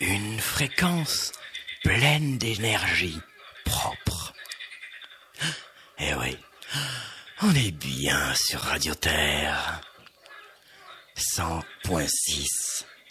Une fréquence pleine d'énergie propre. Eh oui, on est bien sur Radio Terre. 100.6.